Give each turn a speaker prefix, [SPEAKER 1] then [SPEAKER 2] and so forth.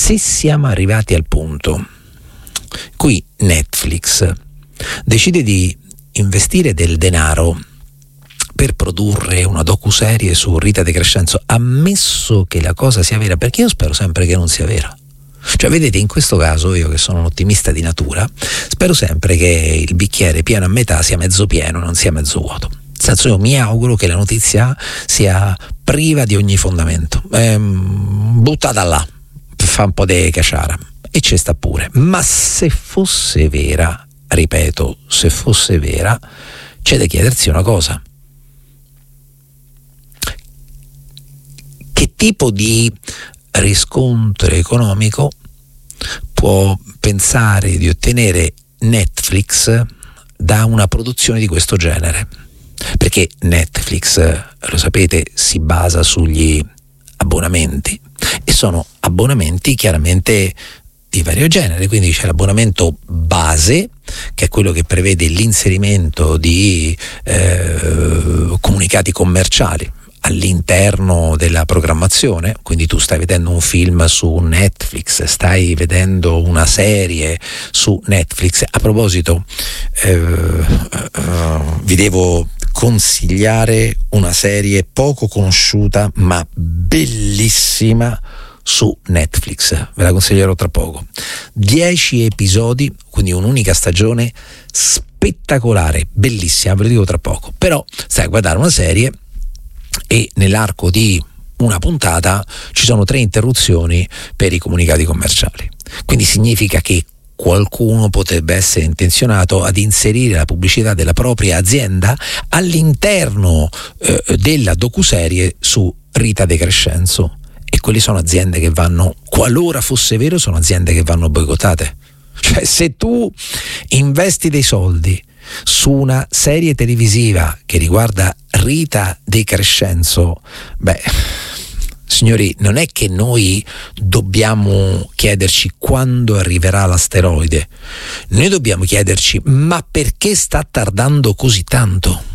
[SPEAKER 1] Se siamo arrivati al punto in cui Netflix decide di investire del denaro per produrre una docuserie su Rita De Crescenzo, ammesso che la cosa sia vera, perché io spero sempre che non sia vera. Cioè, vedete, in questo caso, io che sono un ottimista di natura, spero sempre che il bicchiere pieno a metà sia mezzo pieno, non sia mezzo vuoto. Nel senso, io mi auguro che la notizia sia priva di ogni fondamento, buttata là, fa un po' di caciara, e ci sta pure. Ma se fosse vera, ripeto, se fosse vera, c'è da chiedersi una cosa: che tipo di riscontro economico può pensare di ottenere Netflix da una produzione di questo genere? Perché Netflix, lo sapete, si basa sugli abbonamenti, e sono abbonamenti chiaramente di vario genere. Quindi c'è l'abbonamento base, che è quello che prevede l'inserimento di comunicati commerciali all'interno della programmazione. Quindi tu stai vedendo un film su Netflix, stai vedendo una serie su Netflix. A proposito, vi devo consigliare una serie poco conosciuta ma bellissima su Netflix, ve la consiglierò tra poco. 10 episodi, quindi un'unica stagione, spettacolare, bellissima, ve lo dico tra poco. Però stai a guardare una serie e nell'arco di una puntata ci sono 3 interruzioni per i comunicati commerciali. Quindi significa che qualcuno potrebbe essere intenzionato ad inserire la pubblicità della propria azienda all'interno della docuserie su Rita De Crescenzo, e quelle sono aziende che vanno, qualora fosse vero, sono aziende che vanno boicottate. Cioè, se tu investi dei soldi su una serie televisiva che riguarda Rita De Crescenzo, beh, signori, non è che noi dobbiamo chiederci quando arriverà l'asteroide, noi dobbiamo chiederci: ma perché sta tardando così tanto?